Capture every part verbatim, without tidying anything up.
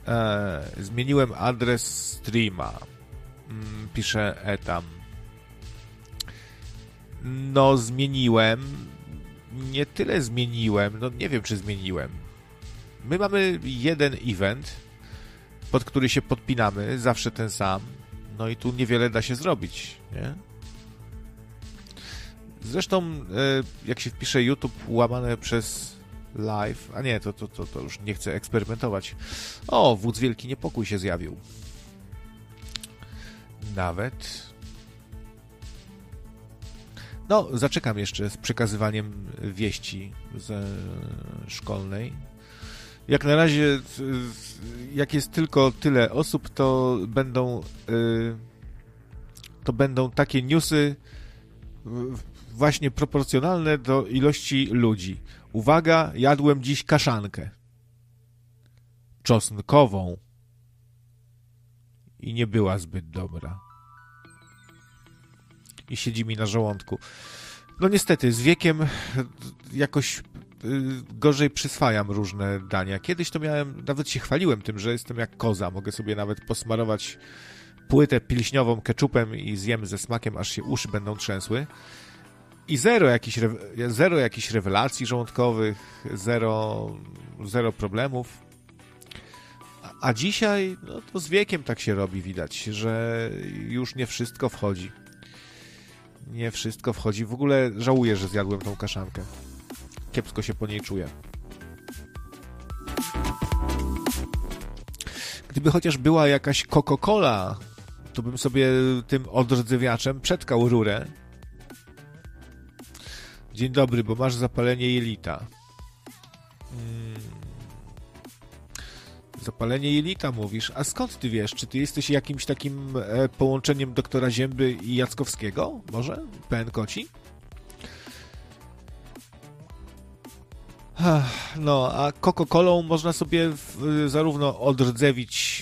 E, zmieniłem adres streama. Mm, pisze Etam. No, zmieniłem. Nie tyle zmieniłem. No, nie wiem, czy zmieniłem. My mamy jeden event, pod który się podpinamy. Zawsze ten sam. No i tu niewiele da się zrobić, nie? Zresztą, jak się wpisze YouTube łamane przez live, a nie, to, to, to, to już nie chcę eksperymentować. O, wódz Wielki Niepokój się zjawił. Nawet. No, zaczekam jeszcze z przekazywaniem wieści ze szkolnej. Jak na razie, jak jest tylko tyle osób, to będą to będą takie newsy właśnie proporcjonalne do ilości ludzi. Uwaga, jadłem dziś kaszankę czosnkową i nie była zbyt dobra. I siedzi mi na żołądku. No niestety, z wiekiem jakoś gorzej przyswajam różne dania. Kiedyś to miałem, nawet się chwaliłem tym, że jestem jak koza. Mogę sobie nawet posmarować płytę pilśniową keczupem i zjem ze smakiem, aż się uszy będą trzęsły. I zero jakichś, zero jakichś rewelacji żołądkowych, zero, zero problemów. A, a dzisiaj, no to z wiekiem tak się robi, widać, że już nie wszystko wchodzi. Nie wszystko wchodzi. W ogóle żałuję, że zjadłem tą kaszankę. Kiepsko się po niej czuję. Gdyby chociaż była jakaś Coca-Cola, to bym sobie tym odrdzewiaczem przetkał rurę. Dzień dobry, bo masz zapalenie jelita. Hmm. Zapalenie jelita mówisz. A skąd ty wiesz? Czy ty jesteś jakimś takim e, połączeniem doktora Zięby i Jackowskiego? Może? P N Koci? No, a Coca-Colą można sobie w, zarówno odrdzewić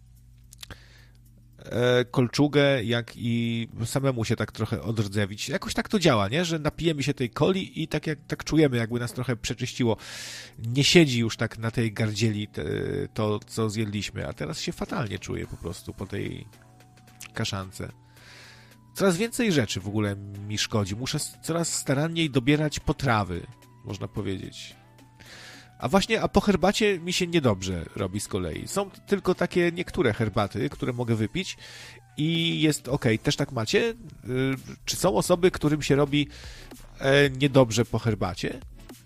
e, kolczugę, jak i samemu się tak trochę odrdzewić. Jakoś tak to działa, nie? Że napijemy się tej coli i tak jak tak czujemy, jakby nas trochę przeczyściło. Nie siedzi już tak na tej gardzieli te, to, co zjedliśmy, a teraz się fatalnie czuję po prostu po tej kaszance. Coraz więcej rzeczy w ogóle mi szkodzi. Muszę coraz staranniej dobierać potrawy, można powiedzieć. A właśnie, a po herbacie mi się niedobrze robi z kolei. Są tylko takie niektóre herbaty, które mogę wypić i jest okej. Też tak macie? Czy są osoby, którym się robi niedobrze po herbacie?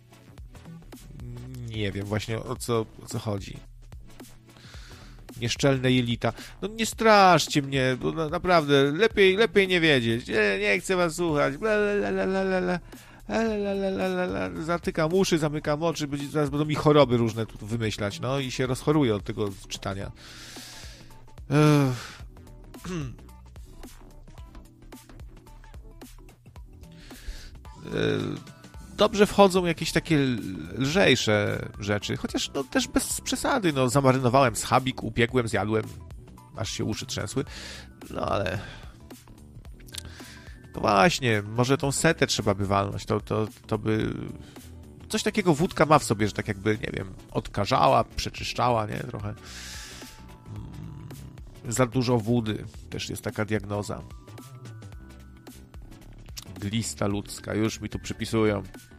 Nie wiem właśnie o co, o co chodzi. Nieszczelne jelita. No nie straszcie mnie, bo na, naprawdę lepiej, lepiej nie wiedzieć. Nie, nie chcę was słuchać. Bla, bla, bla, bla, bla. Zatykam uszy, zamykam oczy, zaraz będą mi choroby różne tu wymyślać, no i się rozchoruję od tego czytania. Dobrze wchodzą jakieś takie lżejsze rzeczy, chociaż no też bez przesady, no zamarynowałem schabik, upiekłem, zjadłem, aż się uszy trzęsły, no ale... No właśnie, może tą setę trzeba by walnąć, to, to, to by... Coś takiego wódka ma w sobie, że tak jakby, nie wiem, odkażała, przeczyszczała, nie? Trochę. Mm, za dużo wody, też jest taka diagnoza. Glista ludzka, już mi tu przypisują.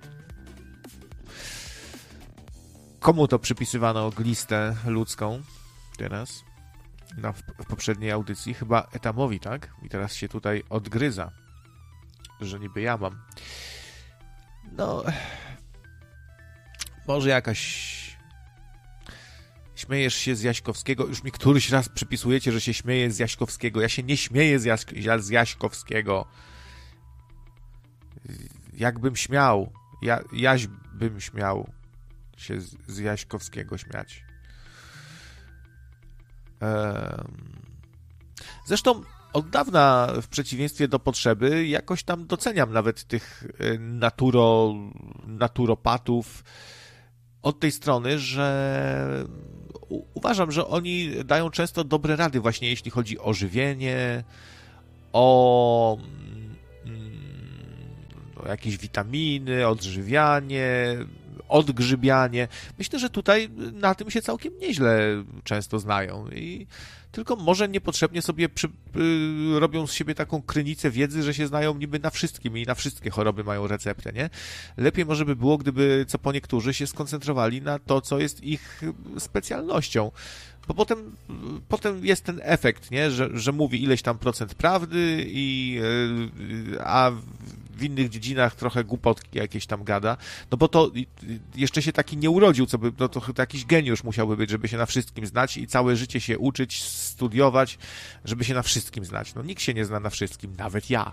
Komu to przypisywano glistę ludzką teraz? Na, w, w poprzedniej audycji? Chyba Etamowi, tak? I teraz się tutaj odgryza, że niby ja mam. No, może jakaś... Śmiejesz się z Jaśkowskiego. Już mi któryś raz przypisujecie, że się śmieję z Jaśkowskiego. Ja się nie śmieję z, Jaś... z Jaśkowskiego. Jakbym śmiał. Ja... Jaś bym śmiał się z, z Jaśkowskiego śmiać. Um... Zresztą od dawna, w przeciwieństwie do potrzeby, jakoś tam doceniam nawet tych naturo, naturopatów od tej strony, że u, uważam, że oni dają często dobre rady właśnie jeśli chodzi o żywienie, o, o jakieś witaminy, odżywianie, odgrzybianie. Myślę, że tutaj na tym się całkiem nieźle często znają i tylko może niepotrzebnie sobie przy, y, robią z siebie taką krynicę wiedzy, że się znają niby na wszystkim i na wszystkie choroby mają receptę, nie? Lepiej może by było, gdyby co po niektórzy się skoncentrowali na to, co jest ich specjalnością. Bo potem, potem jest ten efekt, nie? Że, że mówi ileś tam procent prawdy, i, a w innych dziedzinach trochę głupotki jakieś tam gada. No bo to jeszcze się taki nie urodził, co by, no to jakiś geniusz musiałby być, żeby się na wszystkim znać i całe życie się uczyć, studiować, żeby się na wszystkim znać. No nikt się nie zna na wszystkim, nawet ja.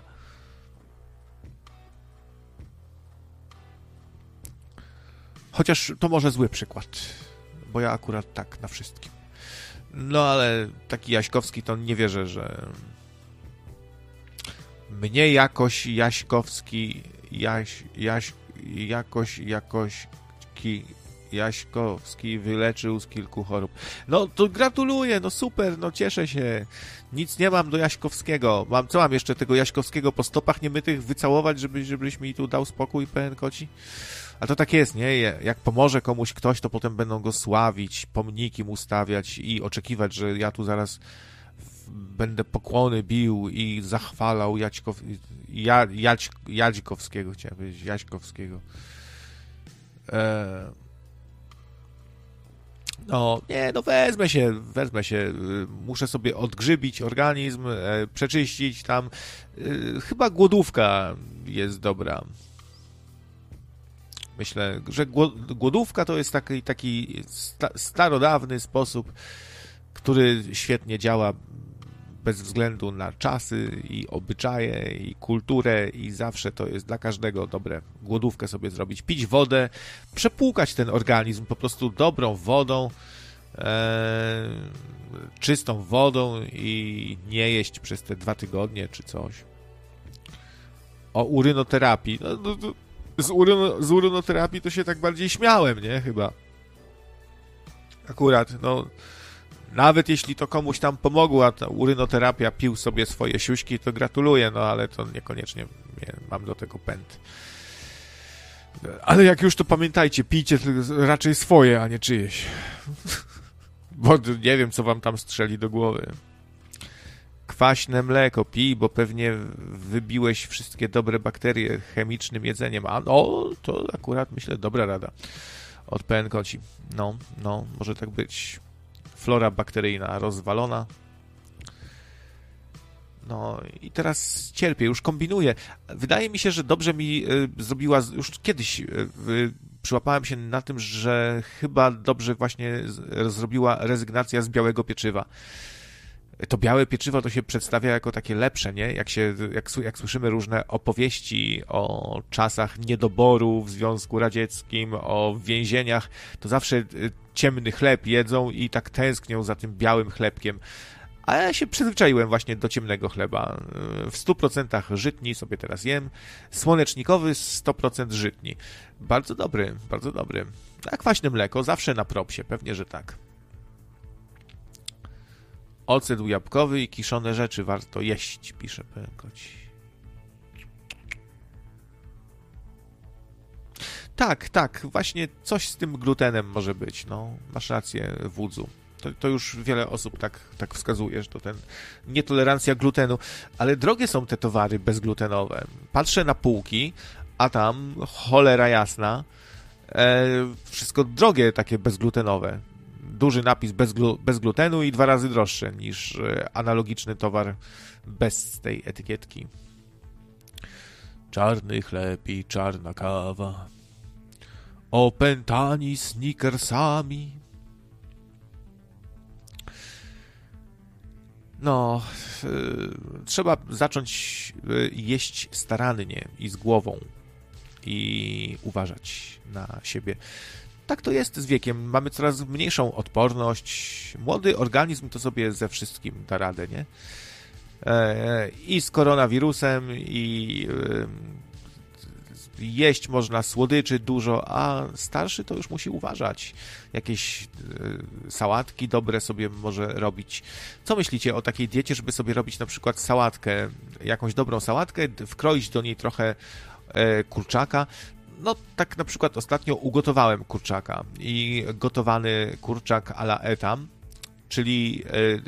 Chociaż to może zły przykład, bo ja akurat tak na wszystkim. No ale taki Jaśkowski to nie wierzę, że mnie jakoś Jaśkowski Jaś, Jaś, jakoś jakośki Jaśkowski wyleczył z kilku chorób. No to gratuluję, no super, no cieszę się. Nic nie mam do Jaśkowskiego. Mam, co mam jeszcze tego Jaśkowskiego po stopach niemytych wycałować, żeby, żebyś mi tu dał spokój, pełen koci? A to tak jest, nie? Jak pomoże komuś ktoś, to potem będą go sławić, pomniki mu stawiać i oczekiwać, że ja tu zaraz będę pokłony bił i zachwalał Jaćkow... Ja, Jać... Jadzikowskiego, chciałem powiedzieć, Jaśkowskiego. Eee... No, nie, no wezmę się, wezmę się, muszę sobie odgrzybić organizm, e, przeczyścić tam. E, chyba głodówka jest dobra. Myślę, że głodówka to jest taki, taki starodawny sposób, który świetnie działa bez względu na czasy i obyczaje i kulturę i zawsze to jest dla każdego dobre. Głodówkę sobie zrobić, pić wodę, przepłukać ten organizm po prostu dobrą wodą, e, czystą wodą i nie jeść przez te dwa tygodnie czy coś. O urynoterapii. No, no, no. Z, uryno, z urynoterapii to się tak bardziej śmiałem, nie? Chyba. Akurat, no... Nawet jeśli to komuś tam pomogło, a ta urynoterapia pił sobie swoje siuśki, to gratuluję, no ale to niekoniecznie nie, mam do tego pęd. Ale jak już, to pamiętajcie, pijcie raczej swoje, a nie czyjeś. Bo nie wiem, co wam tam strzeli do głowy. Kwaśne mleko pij, bo pewnie wybiłeś wszystkie dobre bakterie chemicznym jedzeniem. A no, to akurat myślę dobra rada od P N Koci. No, no, może tak być. Flora bakteryjna rozwalona. No i teraz cierpię, już kombinuję. Wydaje mi się, że dobrze mi y, zrobiła, już kiedyś y, y, przyłapałem się na tym, że chyba dobrze właśnie z, zrobiła rezygnacja z białego pieczywa. To białe pieczywo to się przedstawia jako takie lepsze, nie? Jak się, jak, jak słyszymy różne opowieści o czasach niedoboru w Związku Radzieckim, o więzieniach, to zawsze ciemny chleb jedzą i tak tęsknią za tym białym chlebkiem. A ja się przyzwyczaiłem właśnie do ciemnego chleba. W stu procentach żytni sobie teraz jem. Słonecznikowy sto procent żytni. Bardzo dobry, bardzo dobry. A kwaśne mleko zawsze na propsie, pewnie, że tak. Ocet jabłkowy i kiszone rzeczy warto jeść, pisze P N Koci. Tak, tak, właśnie coś z tym glutenem może być, no, masz rację, wódzu. To, to już wiele osób tak, tak wskazuje, że to ten nietolerancja glutenu, ale drogie są te towary bezglutenowe. Patrzę na półki, a tam cholera jasna, e, wszystko drogie takie bezglutenowe. Duży napis bez, glu, bez glutenu i dwa razy droższe niż analogiczny towar bez tej etykietki. Czarny chleb i czarna kawa, opętani snickersami. No, yy, trzeba zacząć yy, jeść starannie i z głową i uważać na siebie. Tak to jest z wiekiem. Mamy coraz mniejszą odporność. Młody organizm to sobie ze wszystkim da radę, nie? E, I z koronawirusem, i e, jeść można słodyczy dużo, a starszy to już musi uważać. Jakieś e, sałatki dobre sobie może robić. Co myślicie o takiej diecie, żeby sobie robić na przykład sałatkę, jakąś dobrą sałatkę, wkroić do niej trochę e, kurczaka, no tak na przykład ostatnio ugotowałem kurczaka i gotowany kurczak à la etam, czyli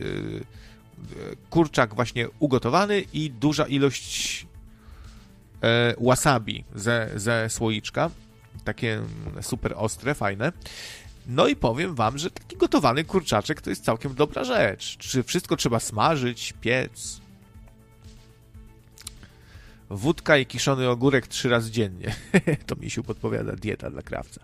kurczak właśnie ugotowany i duża ilość wasabi ze, ze słoiczka, takie super ostre, fajne. No i powiem wam, że taki gotowany kurczaczek to jest całkiem dobra rzecz. Czy wszystko trzeba smażyć, piec? Wódka i kiszony ogórek trzy razy dziennie. To Misiu podpowiada, dieta dla krawca.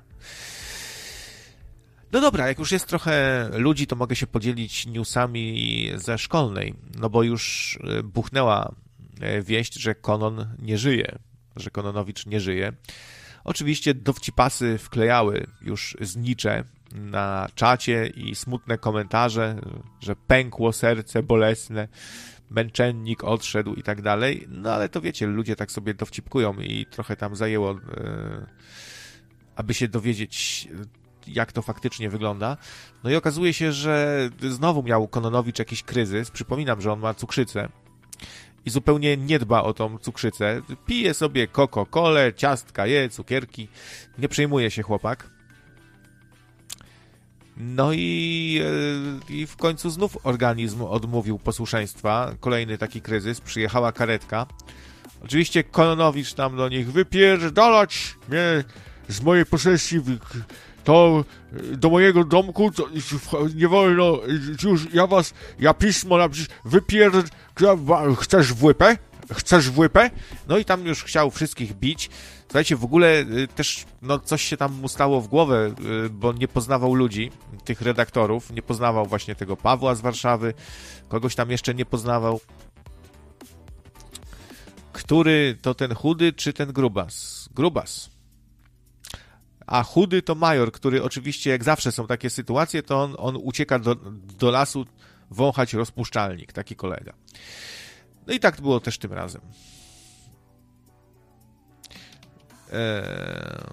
No dobra, jak już jest trochę ludzi, to mogę się podzielić newsami ze szkolnej, no bo już buchnęła wieść, że Konon nie żyje, że Kononowicz nie żyje. Oczywiście dowcipasy wklejały już znicze na czacie i smutne komentarze, że pękło serce bolesne, męczennik odszedł i tak dalej. No ale to wiecie, ludzie tak sobie dowcipkują i trochę tam zajęło, aby się dowiedzieć, jak to faktycznie wygląda. No i okazuje się, że znowu miał Kononowicz jakiś kryzys. Przypominam, że on ma cukrzycę i zupełnie nie dba o tą cukrzycę. Pije sobie Coca-Colę, ciastka je, cukierki. Nie przejmuje się chłopak. No i, i w końcu znów organizm odmówił posłuszeństwa. Kolejny taki kryzys. Przyjechała karetka. Oczywiście Kononowicz tam do nich: wypierdalać mnie z mojej posesji, to do mojego domku to nie wolno, już ja was, ja pismo napisz, wypierd... Chcesz w łypę? Chcesz w łypę? No i tam już chciał wszystkich bić. Słuchajcie, w ogóle też no coś się tam mu stało w głowę, bo nie poznawał ludzi, tych redaktorów, nie poznawał właśnie tego Pawła z Warszawy, kogoś tam jeszcze nie poznawał. Który to ten chudy, czy ten grubas? Grubas. A chudy to major, który oczywiście, jak zawsze są takie sytuacje, to on, on ucieka do, do lasu wąchać rozpuszczalnik, taki kolega. No i tak było też tym razem. Eee...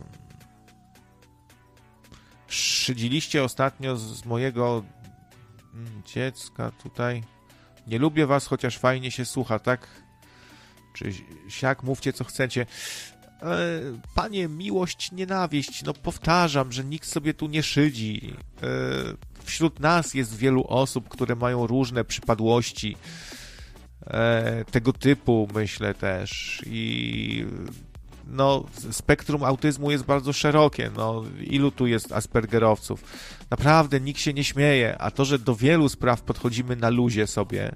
Szydziliście ostatnio z mojego dziecka tutaj. Nie lubię was, chociaż fajnie się słucha, tak? Czy siak, mówcie co chcecie. Panie, miłość, nienawiść, no powtarzam, że nikt sobie tu nie szydzi. Wśród nas jest wielu osób, które mają różne przypadłości tego typu, myślę też. I no, spektrum autyzmu jest bardzo szerokie. No, ilu tu jest aspergerowców? Naprawdę nikt się nie śmieje, a to, że do wielu spraw podchodzimy na luzie sobie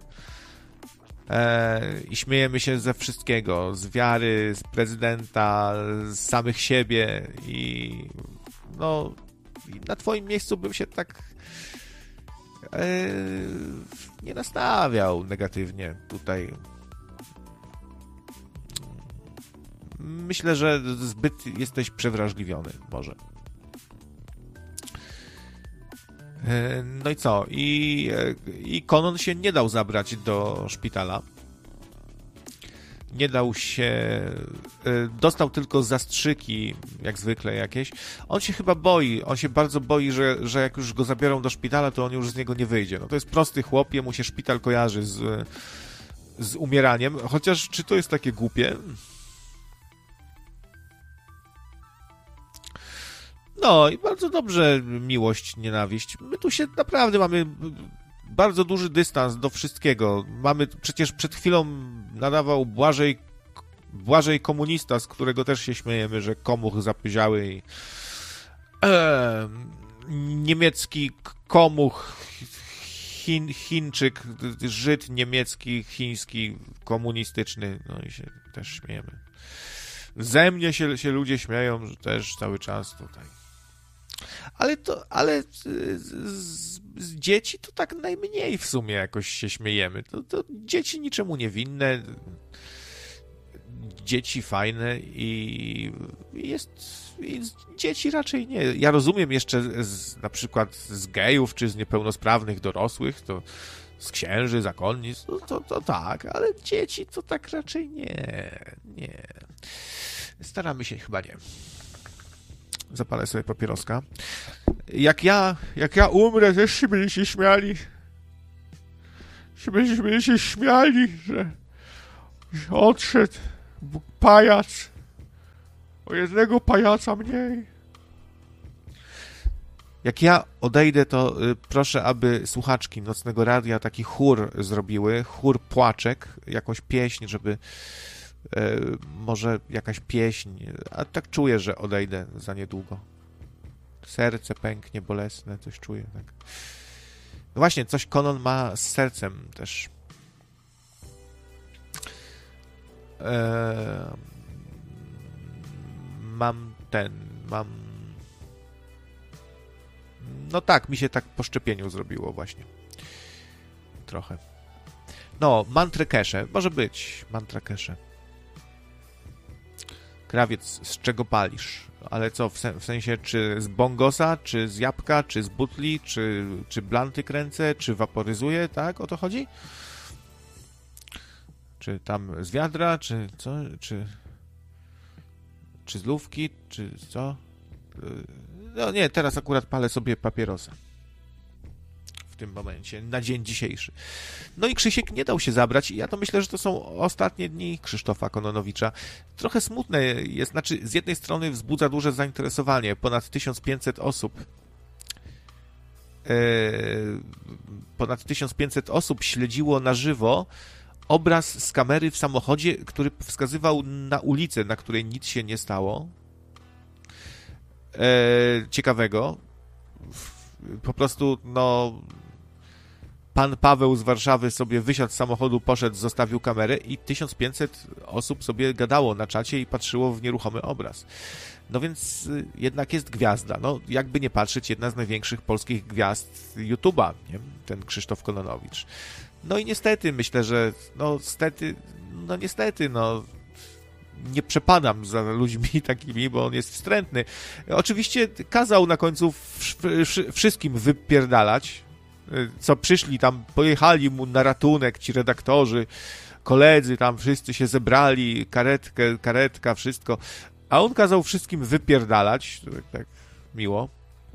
i śmiejemy się ze wszystkiego, z wiary, z prezydenta, z samych siebie i no na twoim miejscu bym się tak e, nie nastawiał negatywnie tutaj. Myślę, że zbyt jesteś przewrażliwiony może. No i co? I, i Konon się nie dał zabrać do szpitala. Nie dał się... Dostał tylko zastrzyki, jak zwykle jakieś. On się chyba boi, on się bardzo boi, że, że jak już go zabiorą do szpitala, to on już z niego nie wyjdzie. No to jest prosty chłop, jemu się szpital kojarzy z, z umieraniem. Chociaż czy to jest takie głupie? No i bardzo dobrze, miłość, nienawiść. My tu się naprawdę mamy bardzo duży dystans do wszystkiego. Mamy, przecież przed chwilą nadawał Błażej, Błażej komunista, z którego też się śmiejemy, że komuch zapyziały i e, niemiecki komuch, Chin, Chińczyk, Żyd niemiecki, chiński, komunistyczny, no i się też śmiejemy. Ze mnie się, się ludzie śmieją, że też cały czas tutaj. Ale to, ale z, z, z dzieci to tak najmniej w sumie jakoś się śmiejemy. To, to dzieci niczemu niewinne, dzieci fajne i jest, i dzieci raczej nie. Ja rozumiem jeszcze z, na przykład z gejów czy z niepełnosprawnych dorosłych, to z księży, zakonnic, to, to, to tak, ale dzieci to tak raczej nie, nie. Staramy się chyba nie. Zapalę sobie papieroska. Jak ja, jak ja umrę, też się będziecie śmiali. Się będziecie się śmiali, że, że odszedł pajac. O jednego pajaca mniej. Jak ja odejdę, to y, proszę, aby słuchaczki Nocnego Radia taki chór zrobiły, chór płaczek, jakąś pieśń, żeby y, może jakaś pieśń, a tak czuję, że odejdę za niedługo. Serce pęknie, bolesne, coś czuję, tak. No właśnie, coś Konon ma z sercem też. Eee, mam ten, mam... No tak, mi się tak po szczepieniu zrobiło właśnie. Trochę. No, mantrę keszę. Może być mantra keszę. Krawiec, z czego palisz? Ale co, w, sen- w sensie, czy z bongosa, czy z jabłka, czy z butli, czy, czy blanty kręcę, czy waporyzuję, tak? O to chodzi? Czy tam z wiadra, czy co? Czy, czy z lufki, czy co? No nie, teraz akurat palę sobie papierosa. W tym momencie, na dzień dzisiejszy. No i Krzysiek nie dał się zabrać i ja to myślę, że to są ostatnie dni Krzysztofa Kononowicza. Trochę smutne jest, znaczy z jednej strony wzbudza duże zainteresowanie. Ponad tysiąc pięćset osób e, ponad tysiąc pięćset osób śledziło na żywo obraz z kamery w samochodzie, który wskazywał na ulicę, na której nic się nie stało. E, ciekawego. Po prostu, no... Pan Paweł z Warszawy sobie wysiadł z samochodu, poszedł, zostawił kamerę i tysiąc pięćset osób sobie gadało na czacie i patrzyło w nieruchomy obraz. No więc y, jednak jest gwiazda. No, jakby nie patrzeć, jedna z największych polskich gwiazd YouTube'a, nie? Ten Krzysztof Kononowicz. No i niestety, myślę, że no niestety, no niestety, no nie przepadam za ludźmi takimi, bo on jest wstrętny. Oczywiście kazał na końcu wszystkim wypierdalać, co przyszli tam, pojechali mu na ratunek ci redaktorzy, koledzy tam wszyscy się zebrali, karetkę, karetka, wszystko, a on kazał wszystkim wypierdalać, tak, tak miło.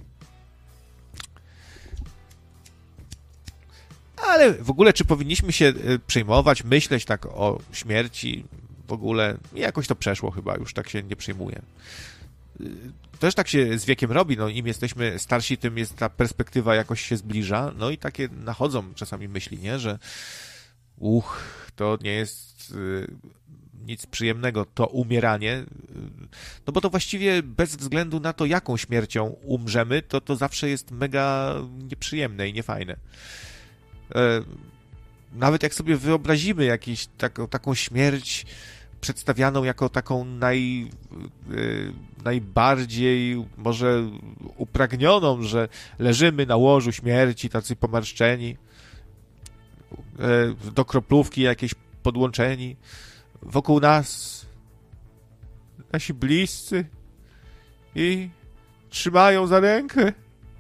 Ale w ogóle, czy powinniśmy się przejmować, myśleć tak o śmierci, w ogóle jakoś to przeszło chyba, już tak się nie przejmuję. Też tak się z wiekiem robi, no im jesteśmy starsi, tym jest ta perspektywa jakoś się zbliża, no i takie nachodzą czasami myśli, nie, że uch, to nie jest y, nic przyjemnego, to umieranie, no bo to właściwie bez względu na to, jaką śmiercią umrzemy, to to zawsze jest mega nieprzyjemne i niefajne. E, nawet jak sobie wyobrazimy jakąś taką, taką śmierć przedstawianą jako taką naj, y, najbardziej może upragnioną, że leżymy na łożu śmierci, tacy pomarszczeni, y, do kroplówki jakieś podłączeni, wokół nas nasi bliscy i trzymają za rękę.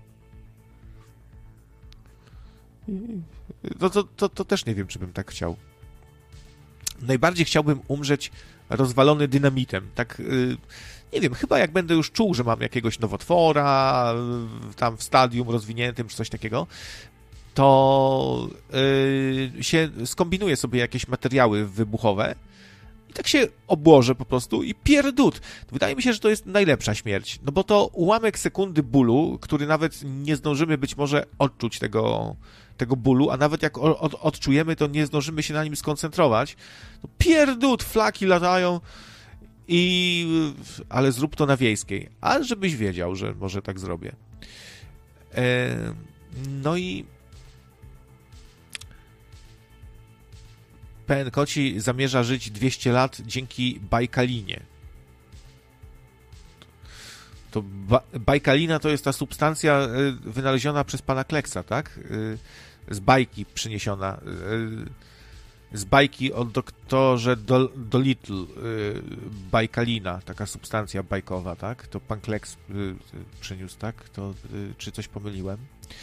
I, to, to, to, to też nie wiem, czy bym tak chciał. Najbardziej chciałbym umrzeć rozwalony dynamitem. Tak, yy, nie wiem, chyba jak będę już czuł, że mam jakiegoś nowotwora, yy, tam w stadium rozwiniętym, czy coś takiego, to yy, się skombinuję sobie jakieś materiały wybuchowe i tak się obłożę po prostu i pierdut. Wydaje mi się, że to jest najlepsza śmierć, no bo to ułamek sekundy bólu, który nawet nie zdążymy być może odczuć tego... tego bólu, a nawet jak od, odczujemy, to nie zdążymy się na nim skoncentrować. No pierdut, flaki latają i... ale zrób to na Wiejskiej. A żebyś wiedział, że może tak zrobię. E... No i P N Koci zamierza żyć dwieście lat dzięki bajkalinie. To ba- bajkalina to jest ta substancja y, wynaleziona przez pana Kleksa, tak? Y, z bajki przyniesiona. Y, z bajki o doktorze Do- Dolittle. Y, bajkalina, taka substancja bajkowa, tak? To pan Kleks y, y, przyniósł, tak? To, y, czy coś pomyliłem?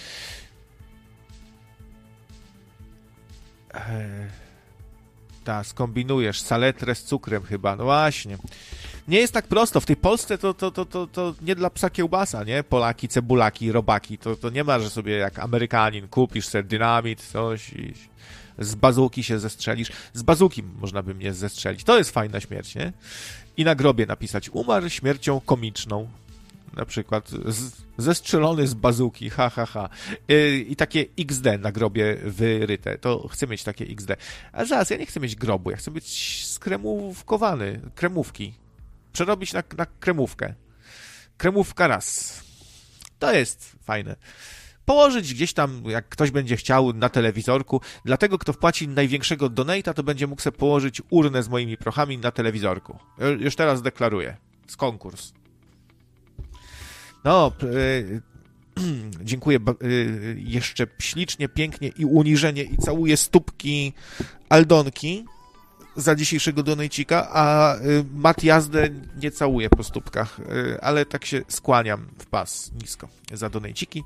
E, ta, skombinujesz saletrę z cukrem chyba, no właśnie. Nie jest tak prosto. W tej Polsce to, to, to, to, to nie dla psa kiełbasa, nie? Polaki, cebulaki, robaki. To, to nie ma, że sobie jak Amerykanin kupisz sobie dynamit, coś i z bazuki się zestrzelisz. Z bazuki można by mnie zestrzelić. To jest fajna śmierć, nie? I na grobie napisać: umarł śmiercią komiczną. Na przykład z, zestrzelony z bazuki, ha, ha, ha. I, I takie iks de na grobie wyryte. To chcę mieć takie iks de. A zaraz, ja nie chcę mieć grobu, ja chcę być skremówkowany, kremówki. Przerobić na, na kremówkę. Kremówka raz. To jest fajne. Położyć gdzieś tam, jak ktoś będzie chciał, na telewizorku. Dla tego, kto wpłaci największego donate'a, to będzie mógł sobie położyć urnę z moimi prochami na telewizorku. Już teraz deklaruję. Z konkurs. No, yy, dziękuję yy, jeszcze ślicznie, pięknie i uniżenie i całuję stópki Aldonki za dzisiejszego donejcika, a yy, Mat Jazdę nie całuję po stópkach, yy, ale tak się skłaniam w pas nisko za donejciki.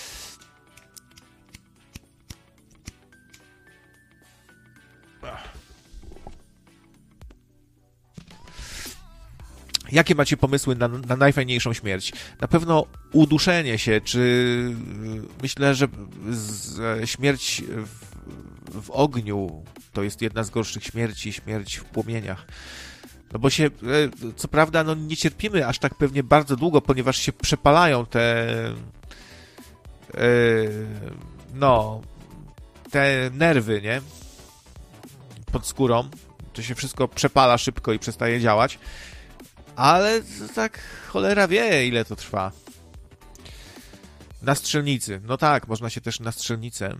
Jakie macie pomysły na, na najfajniejszą śmierć? Na pewno uduszenie się, czy myślę, że z, śmierć w, w ogniu to jest jedna z gorszych śmierci, śmierć w płomieniach. No bo się, co prawda, no nie cierpimy aż tak pewnie bardzo długo, ponieważ się przepalają te no te nerwy, nie? Pod skórą. To się wszystko przepala szybko i przestaje działać. Ale tak cholera wie, ile to trwa. Na strzelnicy. No tak, można się też na strzelnicę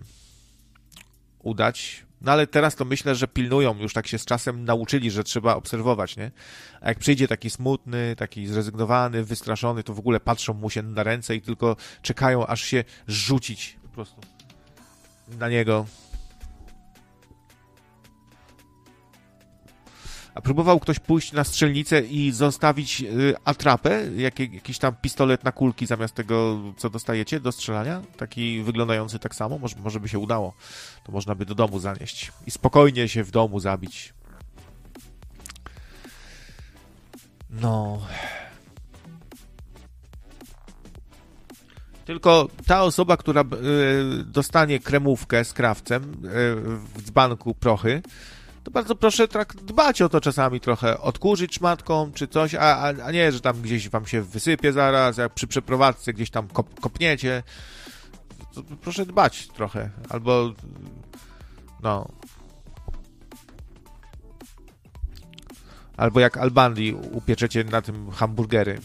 udać. No ale teraz to myślę, że pilnują. Już tak się z czasem nauczyli, że trzeba obserwować, nie? A jak przyjdzie taki smutny, taki zrezygnowany, wystraszony, to w ogóle patrzą mu się na ręce i tylko czekają, aż się rzucić po prostu na niego. A próbował ktoś pójść na strzelnicę i zostawić y, atrapę, jak, jakiś tam pistolet na kulki zamiast tego, co dostajecie do strzelania? Taki wyglądający tak samo? Może, może by się udało. To można by do domu zanieść i spokojnie się w domu zabić. No. Tylko ta osoba, która y, dostanie kremówkę z krawcem y, w dzbanku prochy, to bardzo proszę tak dbać o to czasami trochę, odkurzyć szmatką czy coś, a, a, a nie, że tam gdzieś wam się wysypie zaraz, jak przy przeprowadzce gdzieś tam kop, kopniecie. To proszę dbać trochę, albo no. Albo jak Albandi upieczecie na tym hamburgery.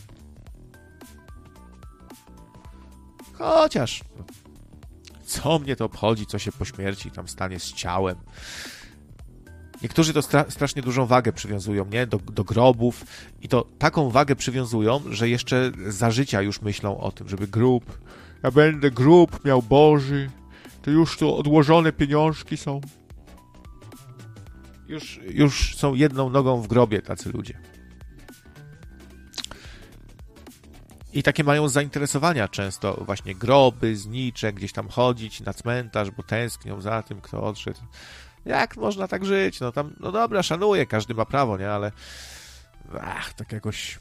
Chociaż co mnie to obchodzi, co się po śmierci tam stanie z ciałem. Niektórzy to stra- strasznie dużą wagę przywiązują, nie? Do, do grobów i to taką wagę przywiązują, że jeszcze za życia już myślą o tym, żeby grób, ja będę grób miał Boży, to już tu odłożone pieniążki są. Już, już są jedną nogą w grobie tacy ludzie. I takie mają zainteresowania często, właśnie groby, znicze, gdzieś tam chodzić na cmentarz, bo tęsknią za tym, kto odszedł. Jak można tak żyć? No tam, no dobra, szanuję, każdy ma prawo, nie? Ale ach, tak jakoś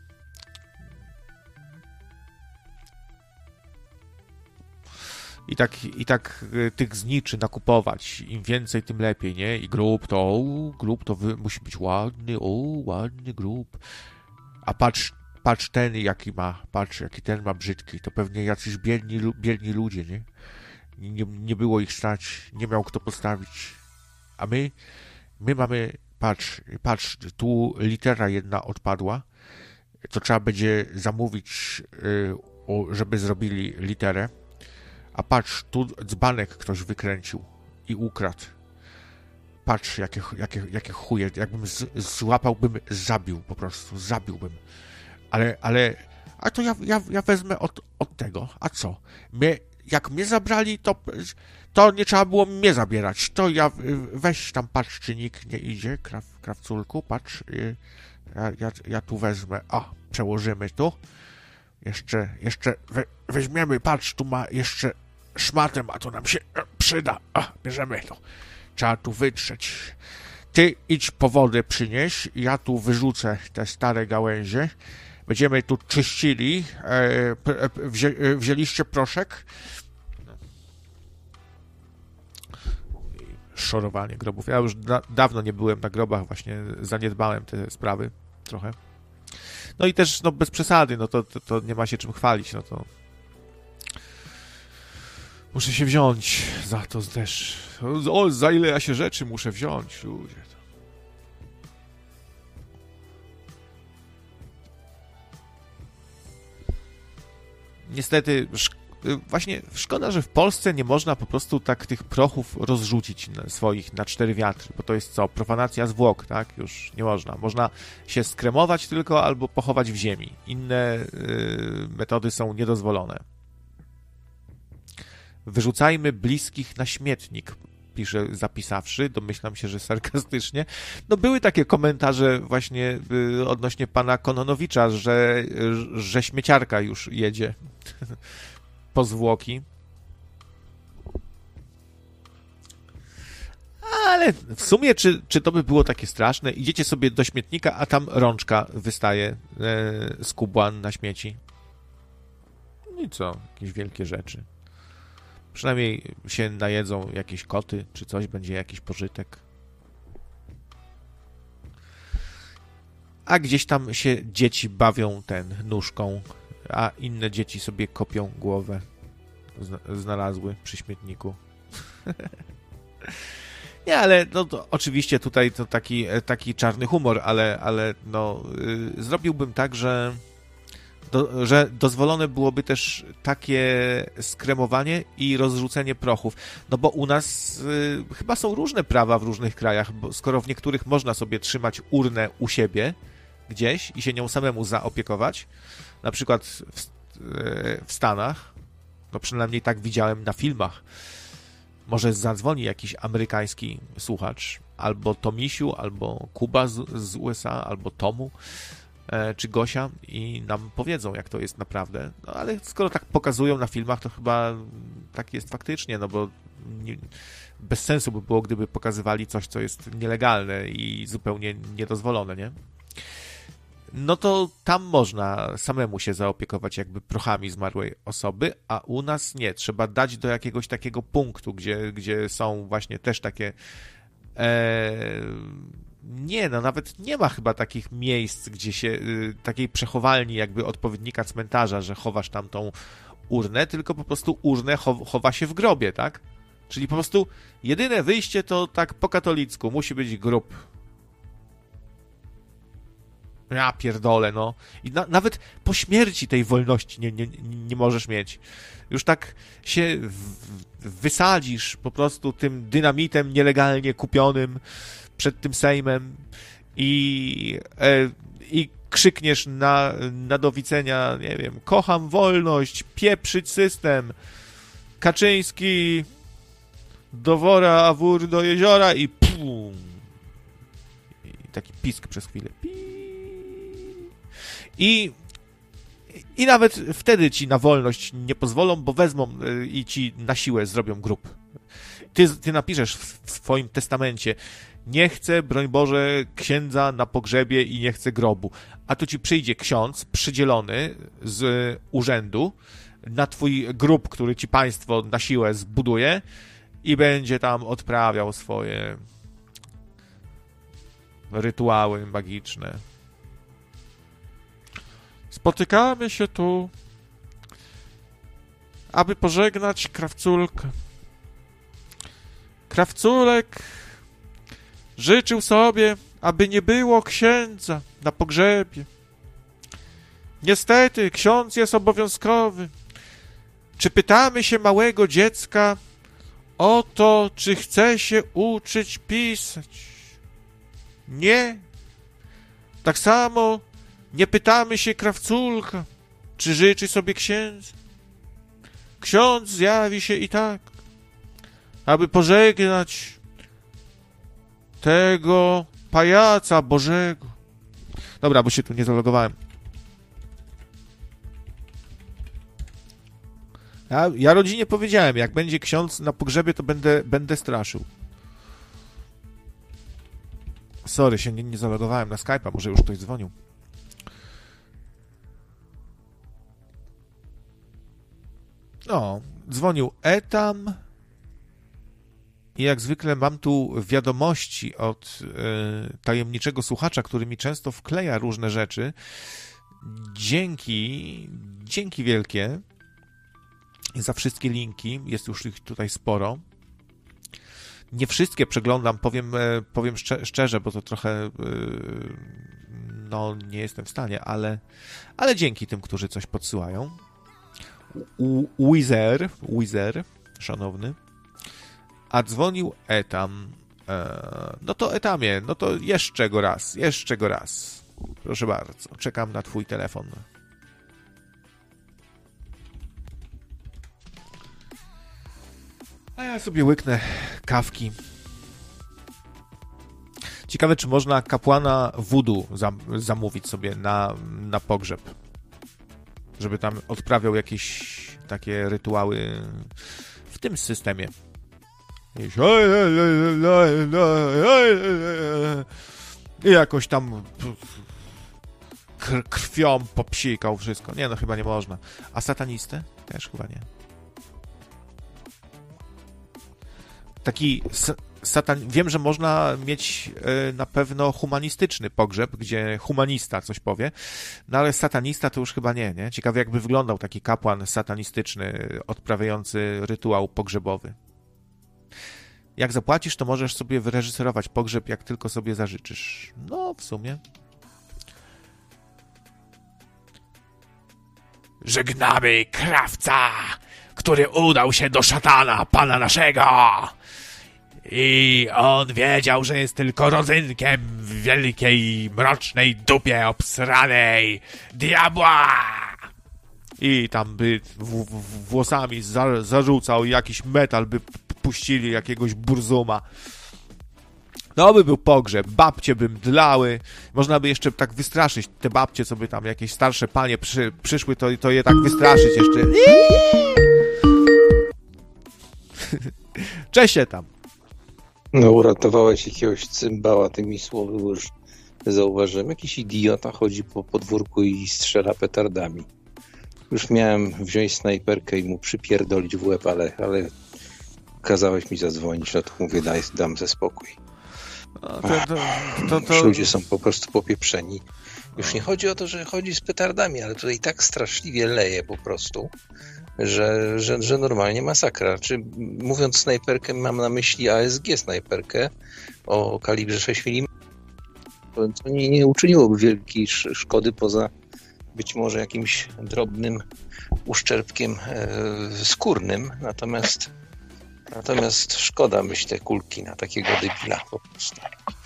i tak, i tak y, tych zniczy nakupować. Im więcej, tym lepiej, nie? I grób to, o, grób to wy, musi być ładny, o, ładny grób. A patrz, patrz ten, jaki ma, patrz, jaki ten ma brzydki. To pewnie jacyś biedni, biedni ludzie, nie? Nie, nie było ich stać, nie miał kto postawić. A my, my mamy, patrz, patrz, tu litera jedna odpadła, to trzeba będzie zamówić, yy, żeby zrobili literę. A patrz, tu dzbanek ktoś wykręcił i ukradł. Patrz, jakie, jakie, jakie chuje, jakbym z, złapałbym, zabił po prostu, zabiłbym. Ale, ale, a to ja, ja, ja wezmę od, od tego, a co? My, jak mnie zabrali, to, to nie trzeba było mnie zabierać. To ja, weź tam, patrz, czy nikt nie idzie, kraw, krawculku, patrz, ja, ja, ja tu wezmę, o, przełożymy tu. Jeszcze, jeszcze we, weźmiemy, patrz, tu ma jeszcze szmatem, a to nam się przyda. O, bierzemy to. Trzeba tu wytrzeć. Ty idź po wodę przynieś, ja tu wyrzucę te stare gałęzie. Będziemy tu czyścili. E, wzię, wzięliście proszek? Szorowanie grobów. Ja już da, dawno nie byłem na grobach, właśnie zaniedbałem te sprawy. trochę. No i też, no bez przesady, no to, to, to nie ma się czym chwalić, no to muszę się wziąć za to też. O, za ile ja się rzeczy muszę wziąć, ludzie. Niestety, właśnie szkoda, że w Polsce nie można po prostu tak tych prochów rozrzucić na swoich na cztery wiatry, bo to jest co? Profanacja zwłok, tak? Już nie można. Można się skremować tylko albo pochować w ziemi. Inne yy, metody są niedozwolone. Wyrzucajmy bliskich na śmietnik, pisze zapisawszy, domyślam się, że sarkastycznie. No były takie komentarze właśnie yy, odnośnie pana Kononowicza, że, yy, że śmieciarka już jedzie po zwłoki. Ale w sumie, czy, czy to by było takie straszne? Idziecie sobie do śmietnika, a tam rączka wystaje e, z kubła na śmieci. No i co? Jakieś wielkie rzeczy. Przynajmniej się najedzą jakieś koty, czy coś, będzie jakiś pożytek. A gdzieś tam się dzieci bawią ten nóżką, a inne dzieci sobie kopią głowę. Znalazły przy śmietniku. Nie, ale no to oczywiście tutaj to taki, taki czarny humor, ale, ale no, yy, zrobiłbym tak, że, do, że dozwolone byłoby też takie skremowanie i rozrzucenie prochów. No bo u nas yy, chyba są różne prawa w różnych krajach, bo skoro w niektórych można sobie trzymać urnę u siebie gdzieś i się nią samemu zaopiekować, na przykład w, yy, w Stanach, no przynajmniej tak widziałem na filmach. Może zadzwoni jakiś amerykański słuchacz, albo Tomisiu, albo Kuba z, z U S A, albo Tomu, e, czy Gosia i nam powiedzą, jak to jest naprawdę. No ale skoro tak pokazują na filmach, to chyba tak jest faktycznie, no bo nie, bez sensu by było, gdyby pokazywali coś, co jest nielegalne i zupełnie niedozwolone, nie? No to tam można samemu się zaopiekować jakby prochami zmarłej osoby, a u nas nie. Trzeba dać do jakiegoś takiego punktu, gdzie, gdzie są właśnie też takie... E, nie, no nawet nie ma chyba takich miejsc, gdzie się... Y, takiej przechowalni jakby odpowiednika cmentarza, że chowasz tam tą urnę, tylko po prostu urnę chow, chowa się w grobie, tak? Czyli po prostu jedyne wyjście to tak po katolicku. Musi być grób. Ja pierdolę, no. I na, nawet po śmierci tej wolności nie, nie, nie możesz mieć. Już tak się w, wysadzisz po prostu tym dynamitem nielegalnie kupionym przed tym Sejmem i, e, i krzykniesz na, na do widzenia, nie wiem, kocham wolność, pieprzyć system, Kaczyński do wora, a wór do jeziora i pum. I taki pisk przez chwilę. I, I nawet wtedy ci na wolność nie pozwolą, bo wezmą i ci na siłę zrobią grób. Ty, ty napiszesz w, w swoim testamencie: nie chcę, broń Boże, księdza na pogrzebie i nie chcę grobu. A tu ci przyjdzie ksiądz przydzielony z urzędu na twój grób, który ci państwo na siłę zbuduje i będzie tam odprawiał swoje rytuały magiczne. Spotykamy się tu, aby pożegnać Krawculkę. Krawculek życzył sobie, aby nie było księdza na pogrzebie. Niestety, ksiądz jest obowiązkowy. Czy pytamy się małego dziecka o to, czy chce się uczyć pisać? Nie. Tak samo nie pytamy się Krawculka, czy życzy sobie księdza. Ksiądz zjawi się i tak, aby pożegnać tego pajaca Bożego. Dobra, bo się tu nie zalogowałem. Ja, ja rodzinie powiedziałem, jak będzie ksiądz na pogrzebie, to będę, będę straszył. Sorry, się nie, nie zalogowałem na Skype'a, może już ktoś dzwonił. No, dzwonił Etam. I jak zwykle mam tu wiadomości od y, tajemniczego słuchacza, który mi często wkleja różne rzeczy. Dzięki, dzięki wielkie za wszystkie linki. Jest już ich tutaj sporo. Nie wszystkie przeglądam, powiem, powiem szczerze, bo to trochę no nie jestem w stanie, ale, ale dzięki tym, którzy coś podsyłają. Wizer, Wizer, szanowny, a dzwonił Etam. No to Etamie, no to jeszcze go raz, jeszcze go raz. Proszę bardzo, czekam na twój telefon. A ja sobie łyknę kawki. Ciekawe, czy można kapłana wudu zam- zamówić sobie na, na pogrzeb. Żeby tam odprawiał jakieś takie rytuały w tym systemie. I jakoś tam krwią popsikał wszystko. Nie, no chyba nie można. A satanistę? Też chyba nie. Taki satan... Wiem, że można mieć y, na pewno humanistyczny pogrzeb, gdzie humanista coś powie, no ale satanista to już chyba nie, nie? Ciekawe, jakby wyglądał taki kapłan satanistyczny odprawiający rytuał pogrzebowy. Jak zapłacisz, to możesz sobie wyreżyserować pogrzeb, jak tylko sobie zażyczysz. No, w sumie. Żegnamy krawca, który udał się do szatana, pana naszego. I on wiedział, że jest tylko rodzynkiem w wielkiej, mrocznej dupie obsranej diabła. I tam by w, w, włosami za, zarzucał jakiś metal, by puścili jakiegoś burzuma. No by był pogrzeb, babcie by mdlały, można by jeszcze tak wystraszyć te babcie, co by tam jakieś starsze panie przy, przyszły, to, to je tak wystraszyć jeszcze. Cześć tam. No uratowałeś jakiegoś cymbała tymi słowy, bo już zauważyłem. Jakiś idiota chodzi po podwórku i strzela petardami. Już miałem wziąć snajperkę i mu przypierdolić w łeb, ale, ale kazałeś mi zadzwonić, no to mówię, daj, dam ze spokój. No, to, to, to, to... Ludzie są po prostu popieprzeni. Już nie chodzi o to, że chodzi z petardami, ale tutaj tak straszliwie leje po prostu, że, że, że normalnie masakra. Czy mówiąc snajperkę, mam na myśli A S G snajperkę o kalibrze sześć milimetrów. To nie, nie uczyniłoby wielkiej szkody poza być może jakimś drobnym uszczerbkiem e, skórnym. Natomiast natomiast szkoda, myślę, kulki na takiego debila po prostu.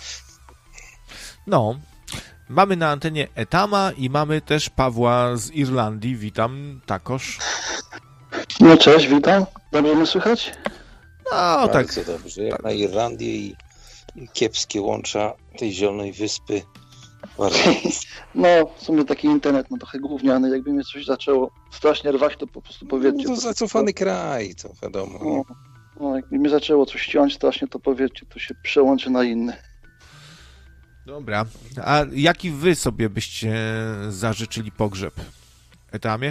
No. Mamy na antenie Etama i mamy też Pawła z Irlandii. Witam, takoż. No cześć, witam. Dobrze mnie słychać? No Bardzo tak. Bardzo dobrze. Jak na Irlandię i, i kiepskie łącza tej zielonej wyspy. Bardzo. No, w sumie taki internet, no trochę gówniany. Jakby mnie coś zaczęło strasznie rwać, to po prostu powiedzcie. No to zacofany kraj, to wiadomo. No, no, jakby mnie zaczęło coś ciąć strasznie, to powiedzcie, to się przełączy na inny. Dobra. A jaki wy sobie byście zażyczyli pogrzeb? Etamie?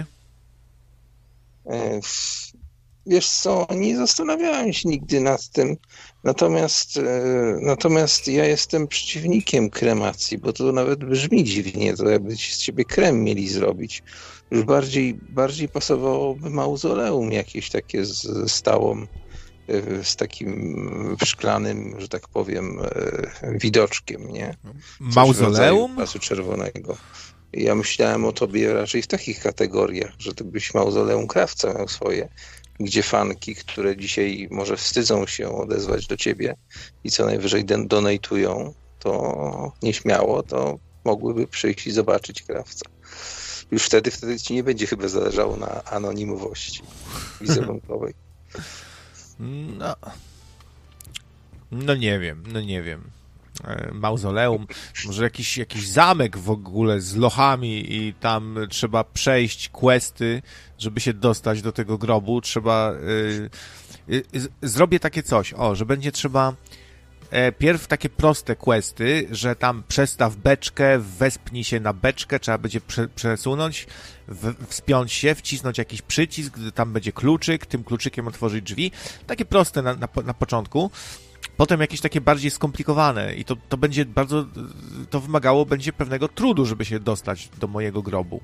E, Wiesz co, nie zastanawiałem się nigdy nad tym, natomiast, e, natomiast ja jestem przeciwnikiem kremacji, bo to nawet brzmi dziwnie, to jakby z ciebie krem mieli zrobić. Już bardziej, bardziej pasowałoby mauzoleum jakieś takie z stałą, e, z takim szklanym, że tak powiem, e, widoczkiem, nie? Coś Mauzoleum? Pasu czerwonego. Ja myślałem o tobie raczej w takich kategoriach, że ty byś mauzoleum krawca miał swoje, gdzie fanki, które dzisiaj może wstydzą się odezwać do ciebie i co najwyżej donatują, to nieśmiało, to mogłyby przyjść i zobaczyć krawca. Już wtedy, wtedy ci nie będzie chyba zależało na anonimowości wizerunkowej. No. No nie wiem, no nie wiem. Mauzoleum, może jakiś, jakiś zamek w ogóle z lochami i tam trzeba przejść questy, żeby się dostać do tego grobu. Trzeba... Yy, yy, zrobię takie coś, o, że będzie trzeba e, pierw takie proste questy, że tam przestaw beczkę, wespnij się na beczkę, trzeba będzie prze, przesunąć, w, wspiąć się, wcisnąć jakiś przycisk, tam będzie kluczyk, tym kluczykiem otworzyć drzwi. Takie proste na, na, na początku. Potem jakieś takie bardziej skomplikowane i to, to będzie bardzo, to wymagało będzie pewnego trudu, żeby się dostać do mojego grobu.